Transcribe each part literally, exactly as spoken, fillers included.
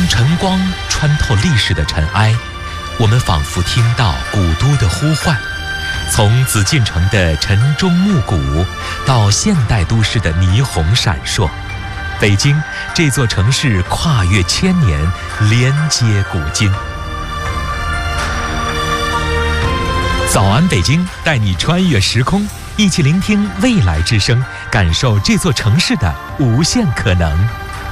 晨光穿透历史的尘埃，我们仿佛听到古都的呼唤。从紫禁城的晨钟暮鼓，到现代都市的霓虹闪烁，北京这座城市跨越千年，连接古今。早安北京，带你穿越时空，一起聆听未来之声，感受这座城市的无限可能。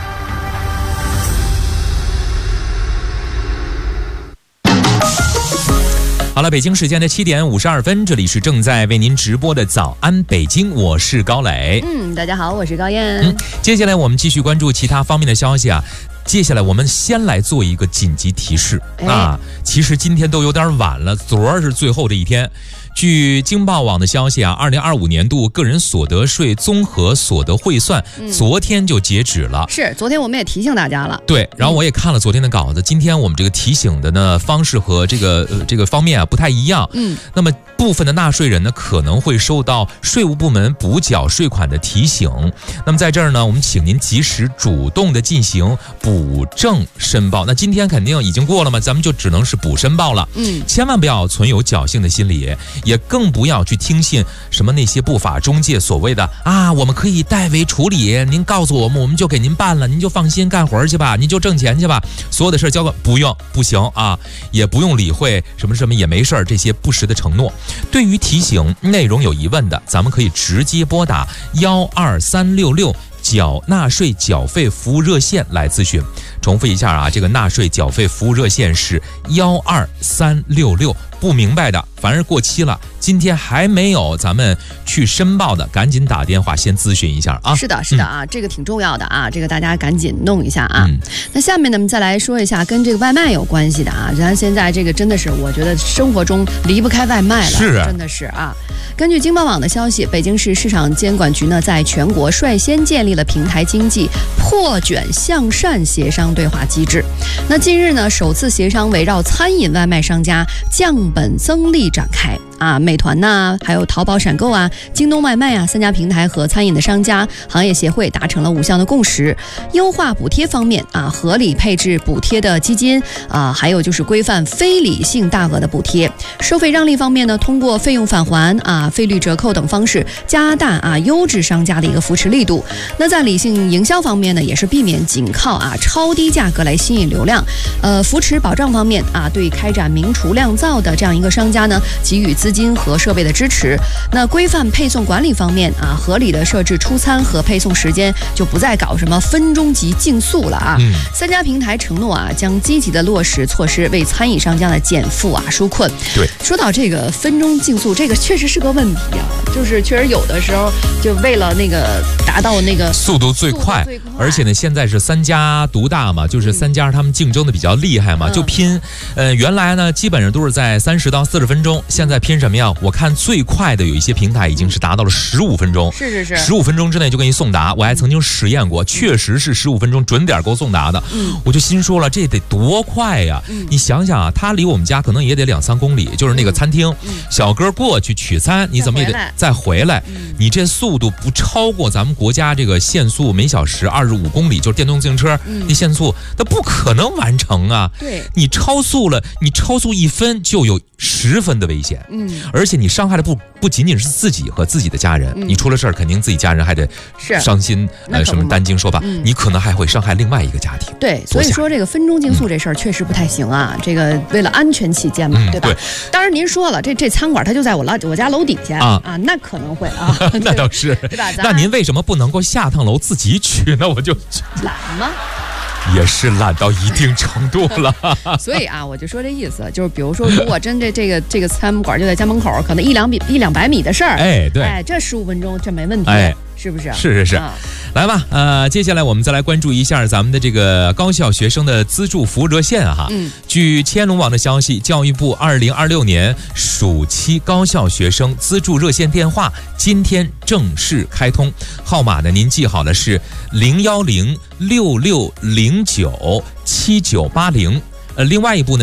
好了，北京时间的七点五十二分，这里是正在为您直播的早安北京，我是高磊。 嗯，大家好，我是高燕。 嗯，接下来我们继续关注其他方面的消息啊。接下来我们先来做一个紧急提示、哎、啊，其实今天都有点晚了，昨儿是最后的一天。据京报网的消息啊，二零二五年度个人所得税综合所得汇算、嗯、昨天就截止了。 是，昨天我们也提醒大家了。 对，然后我也看了昨天的稿子，今天我们这个提醒的呢方式和这个、呃、这个方面啊不太一样。嗯，那么部分的纳税人呢可能会收到税务部门补缴税款的提醒。那么在这儿呢，我们请您及时主动的进行补正申报。那今天肯定已经过了嘛，咱们就只能是补申报了。嗯，千万不要存有侥幸的心理。也更不要去听信什么那些不法中介所谓的啊，我们可以代为处理，您告诉我们，我们就给您办了，您就放心干活去吧，您就挣钱去吧，所有的事交给不用不行啊，也不用理会什么什么也没事这些不实的承诺。对于提醒内容有疑问的，咱们可以直接拨打幺二三六六缴纳税缴费服务热线来咨询。重复一下啊，这个纳税缴费服务热线是幺二三六六。不明白的，凡是过期了，今天还没有咱们去申报的，赶紧打电话先咨询一下啊。 是的，是的啊、嗯，这个挺重要的啊，这个大家赶紧弄一下啊。嗯、那下面呢，我们再来说一下跟这个外卖有关系的啊。咱现在这个真的是，我觉得生活中离不开外卖了， 是啊， 真的是啊。根据京报网的消息，北京市市场监管局呢，在全国率先建立了平台经济破卷向善协商对话机制。那近日呢，首次协商围绕餐饮外卖商家降本增利展开啊，美团呐、啊，还有淘宝闪购啊、京东外卖啊三家平台和餐饮的商家行业协会达成了五项的共识。优化补贴方面啊，合理配置补贴的基金啊，还有就是规范非理性大额的补贴。收费让利方面呢，通过费用返还啊、费率折扣等方式加大啊优质商家的一个扶持力度。那在理性营销方面呢，也是避免仅靠啊超低价格来吸引流量。呃，扶持保障方面啊，对开展明厨亮灶的这样一个商家呢，给予资金和设备的支持。那规范配送管理方面啊，合理的设置出餐和配送时间，就不再搞什么分钟级竞速了啊。嗯、三家平台承诺啊，将积极的落实措施，为餐饮商家的减负啊纾困。 对， 说到这个分钟竞速，这个确实是个问题啊，就是确实有的时候就为了那个达到那个速度最快， 最快而且呢，现在是三家独大嘛，就是三家他们竞争的比较厉害嘛，嗯、就拼。呃，原来呢基本上都是在三十到四十分钟，现在拼什么呀？我看最快的有一些平台已经是达到了十五分钟， 是是是， 十五分钟之内就给你送达。我还曾经实验过，确实是十五分钟准点给我送达的。嗯，我就心说了，这得多快呀！嗯、你想想啊，他离我们家可能也得两三公里，就是那个餐厅，嗯、小哥过去取餐，你怎么也得再回来。嗯、你这速度不超过咱们国家这个限速每小时二十五公里，就是电动自行车、嗯、那限速，那不可能完成啊！ 对， 你超速了，你超速一分就有十分的危险。嗯，而且你伤害的不不仅仅是自己和自己的家人，嗯、你出了事儿，肯定自己家人还得伤心，呃，什么担惊受怕，嗯、你可能还会伤害另外一个家庭。 对，所以说这个分钟竞速这事儿确实不太行啊。嗯、这个为了安全起见嘛，嗯、对吧？对。当然您说了，这这餐馆它就在我老我家楼底下啊啊，那可能会啊， 那倒是， 对吧？ 那您为什么不能够下趟楼自己取呢？我就懒吗？ 也是懒到一定程度了。 所以啊，我就说这意思，就是比如说，如果真这这个这个餐馆就在家门口，可能一两米一两百米的事儿， 哎，对， 哎，这十五分钟这没问题， 哎， 是不是？ 是是是。啊、来吧，呃，接下来我们再来关注一下咱们的这个高校学生的资助服务热线哈。嗯。据千龙网的消息，教育部二零二六年暑期高校学生资助热线电话今天正式开通，号码呢您记好了是零幺零六六零九七九八零。呃，另外一部呢是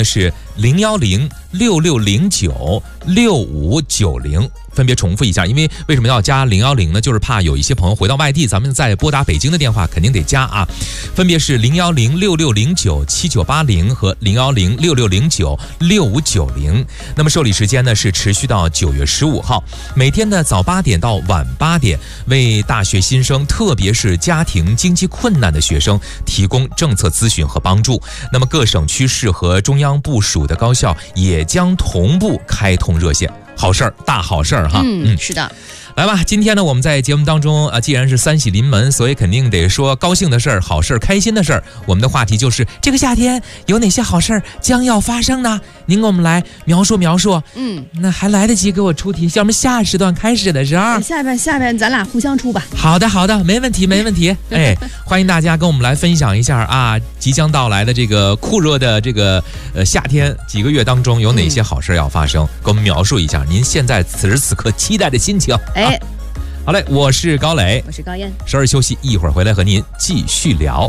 零幺零六六零九六五九零。分别重复一下，因为为什么要加零幺零呢？就是怕有一些朋友回到外地，咱们再拨打北京的电话肯定得加啊。分别是零幺零六六零九七九八零和零幺零六六零九六五九零。那么受理时间呢是持续到九月十五号，每天的早八点到晚八点，为大学新生，特别是家庭经济困难的学生提供政策咨询和帮助。那么各省区市和中央部属的高校也将同步开通热线。好事儿，大好事儿哈！ 嗯，是的。 来吧，今天呢，我们在节目当中啊，既然是三喜临门，所以肯定得说高兴的事儿、好事儿、开心的事儿。我们的话题就是这个夏天有哪些好事儿将要发生呢？您给我们来描述描述。 嗯， 那还来得及给我出题，要么下时段开始的时候， 下边下边咱俩互相出吧。 好的，好的，没问题，没问题。哎，欢迎大家跟我们来分享一下啊，即将到来的这个酷热的这个呃夏天几个月当中有哪些好事要发生，给我们描述一下您现在此时此刻期待的心情。 哎。 啊好嘞，我是高磊， 我是高燕， 稍事休息，一会儿回来和您继续聊。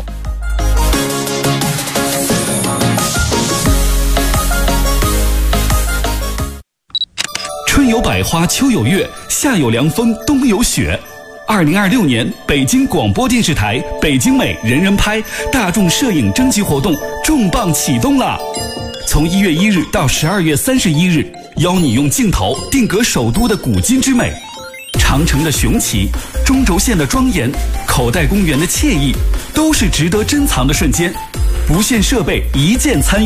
春有百花，秋有月，夏有凉风，冬有雪。二零二六年北京广播电视台北京美人人拍大众摄影征集活动重磅启动了，从一月一日到十二月三十一日，邀你用镜头定格首都的古今之美。长城的雄奇，中轴线的庄严，口袋公园的惬意，都是值得珍藏的瞬间。不限设备，一键参与。